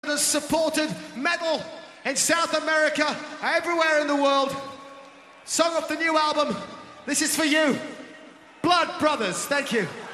has supported metal in South America, everywhere in the world. Song off the new album. This is for you. Blood Brothers. Thank you.